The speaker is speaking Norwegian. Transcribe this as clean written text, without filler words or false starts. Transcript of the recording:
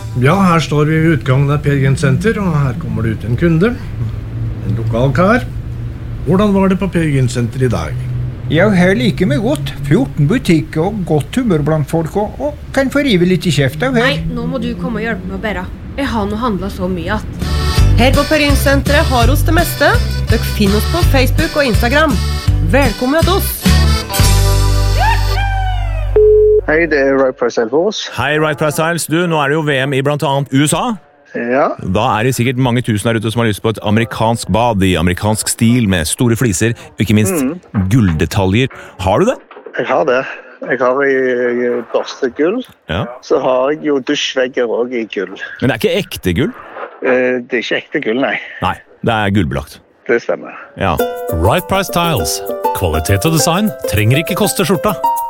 Ja, her står vi ved utgangen av Per Gynt Senter, og her kommer det ut en kunde. En lokal kar. Hvordan var det på Per Gynt Senter I dag? Ja, her liker vi godt. 14 butikker og godt humør blant folk, og kan få rive litt I kjeft av her. Nei, nå må du komme og hjelpe meg å bære. Jeg har nå handlet så mye at... Her på Per Gynt Senteret har oss det meste. Dere finner oss på Facebook og Instagram. Velkommen til oss! Hei, det Right Price Styles. Hei, Right Price Styles. Du, nå det jo VM I blant annet USA. Ja. Da det sikkert mange tusen der ute som har lyst på et amerikansk bad I amerikansk stil med store fliser, og ikke minst gulldetaljer. Har du det? Jeg har det. Jeg har I børste gull. Ja. Så har jeg jo dusjvegger også I gull. Men det ikke ekte gull? Det ikke ekte gull, nei. Nei, det gullbelagt. Det stemmer. Ja. Right Price Tiles. Kvalitet og design trenger ikke koste skjorta.